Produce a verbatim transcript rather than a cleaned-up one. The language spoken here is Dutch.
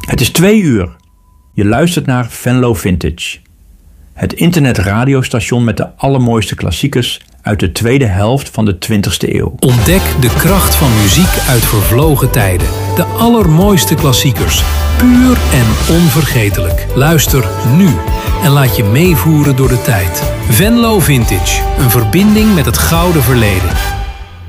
Het is twee uur. Je luistert naar Venlo Vintage. Het internetradiostation met de allermooiste klassiekers uit de tweede helft van de twintigste eeuw. Ontdek de kracht van muziek uit vervlogen tijden. De allermooiste klassiekers. Puur en onvergetelijk. Luister nu en laat je meevoeren door de tijd. Venlo Vintage. Een verbinding met het gouden verleden.